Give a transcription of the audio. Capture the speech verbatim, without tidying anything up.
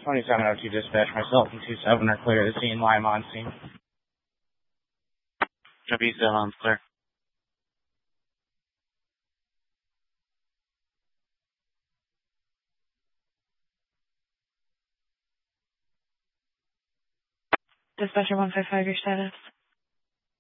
twenty-seven oh two dispatch, myself and two seven are clear to the scene, Lime on scene. W seven, clear. Dispatcher one five five, your status.